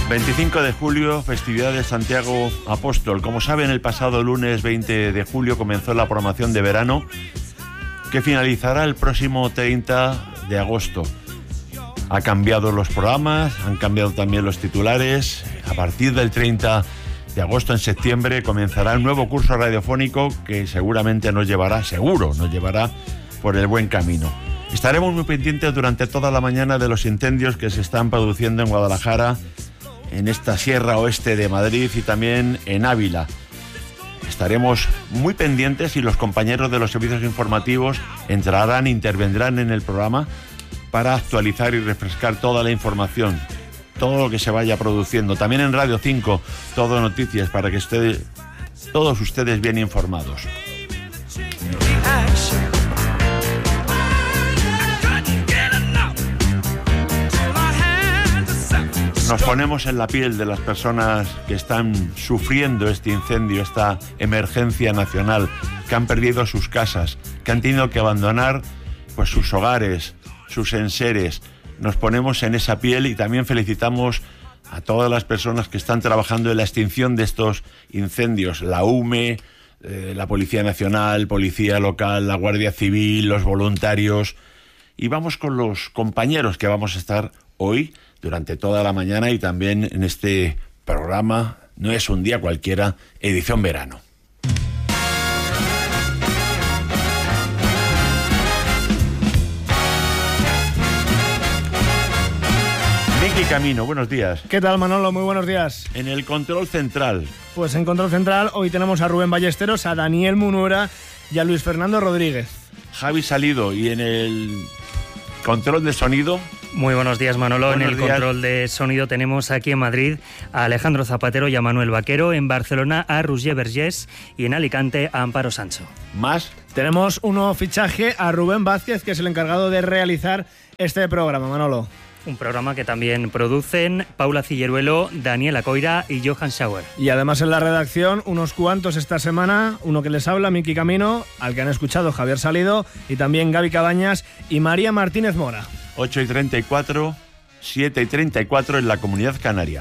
25 de julio, festividad de Santiago Apóstol. Como saben, el pasado lunes 20 de julio comenzó la programación de verano, que finalizará el próximo 30 de agosto. Ha cambiado los programas, han cambiado también los titulares. A partir del 30 de agosto, en septiembre, comenzará el nuevo curso radiofónico que seguramente nos llevará por el buen camino. Estaremos muy pendientes durante toda la mañana de los incendios que se están produciendo en Guadalajara, en esta sierra oeste de Madrid y también en Ávila. Estaremos muy pendientes y los compañeros de los servicios informativos intervendrán en el programa para actualizar y refrescar toda la información, todo lo que se vaya produciendo. También en Radio 5, Todo Noticias, para que todos ustedes bien informados. Nos ponemos en la piel de las personas que están sufriendo este incendio, esta emergencia nacional, que han perdido sus casas, que han tenido que abandonar pues sus hogares, sus enseres. Nos ponemos en esa piel y también felicitamos a todas las personas que están trabajando en la extinción de estos incendios, la UME, la Policía Nacional, Policía Local, la Guardia Civil, los voluntarios. Y vamos con los compañeros que vamos a estar hoy durante toda la mañana y también en este programa No es un día cualquiera, edición verano. Miki Camino, buenos días. ¿Qué tal, Manolo? Muy buenos días. En el control central. Pues en control central hoy tenemos a Rubén Ballesteros, a Daniel Munuera y a Luis Fernando Rodríguez. Javi Salido. Y en el control de sonido. Muy buenos días, Manolo. Buenos en el días. Control de sonido tenemos aquí en Madrid a Alejandro Zapatero y a Manuel Vaquero, en Barcelona a Roger Vergés y en Alicante a Amparo Sancho. Más. Tenemos un nuevo fichaje, a Rubén Vázquez, que es el encargado de realizar este programa, Manolo. Un programa que también producen Paula Cilleruelo, Daniela Coira y Johan Schauer. Y además en la redacción, unos cuantos esta semana, uno que les habla, Miki Camino, al que han escuchado Javier Salido, y también Gaby Cabañas y María Martínez Mora. 8:34, 7:34 en la Comunidad Canaria.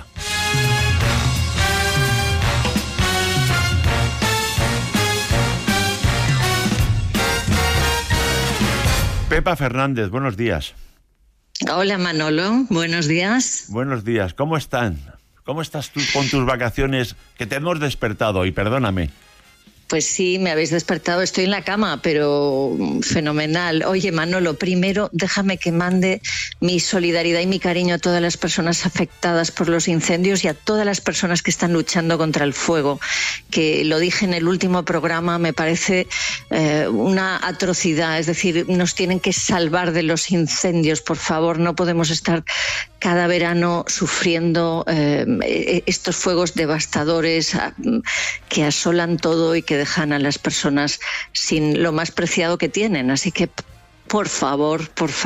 Pepa Fernández, buenos días. Hola, Manolo, buenos días. Buenos días, ¿cómo están? ¿Cómo estás tú con tus vacaciones que te hemos despertado? Y perdóname. Pues sí, me habéis despertado, estoy en la cama, pero fenomenal. Oye, Manolo, primero déjame que mande mi solidaridad y mi cariño a todas las personas afectadas por los incendios y a todas las personas que están luchando contra el fuego, que lo dije en el último programa, me parece una atrocidad. Es decir, nos tienen que salvar de los incendios, por favor, no podemos estar cada verano sufriendo estos fuegos devastadores que asolan todo y que dejan a las personas sin lo más preciado que tienen. Así que, por favor,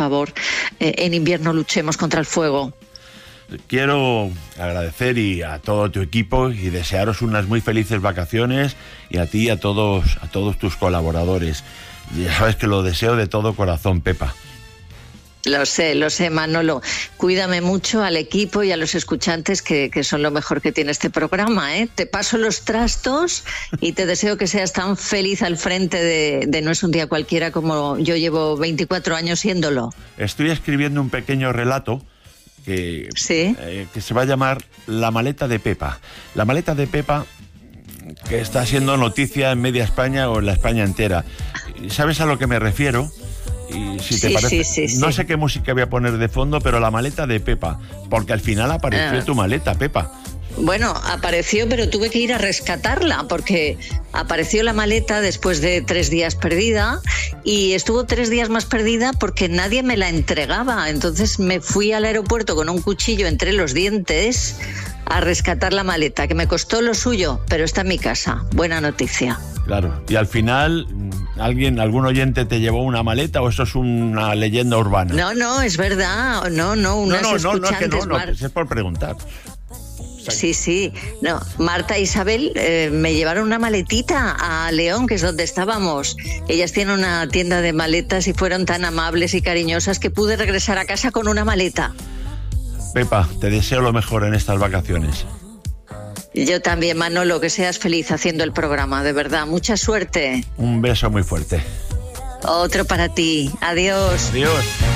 en invierno luchemos contra el fuego. Quiero agradecer a todo tu equipo y desearos unas muy felices vacaciones, y a ti y a todos tus colaboradores. Ya sabes que lo deseo de todo corazón, Pepa. Lo sé, Manolo. Cuídame mucho al equipo y a los escuchantes, que son lo mejor que tiene este programa, ¿eh? Te paso los trastos y te deseo que seas tan feliz al frente de No es un día cualquiera como yo llevo 24 años siéndolo. Estoy escribiendo un pequeño relato que se va a llamar La maleta de Pepa. La maleta de Pepa, que está siendo noticia en media España o en la España entera. ¿Sabes a lo que me refiero? Y si te parece, no sé qué música voy a poner de fondo, pero la maleta de Pepa, porque al final apareció tu maleta, Pepa. Bueno, apareció, pero tuve que ir a rescatarla, porque apareció la maleta después de 3 días perdida, y estuvo 3 días más perdida porque nadie me la entregaba. Entonces me fui al aeropuerto con un cuchillo entre los dientes a rescatar la maleta, que me costó lo suyo, pero está en mi casa. Buena noticia. Claro, y al final, ¿algún oyente te llevó una maleta o eso es una leyenda urbana? No, es verdad. No, escuchantes. No, es por preguntar. Sí. No, Marta e Isabel me llevaron una maletita a León, que es donde estábamos. Ellas tienen una tienda de maletas y fueron tan amables y cariñosas que pude regresar a casa con una maleta. Pepa, te deseo lo mejor en estas vacaciones. Yo también, Manolo, que seas feliz haciendo el programa, de verdad. Mucha suerte. Un beso muy fuerte. Otro para ti. Adiós. Adiós.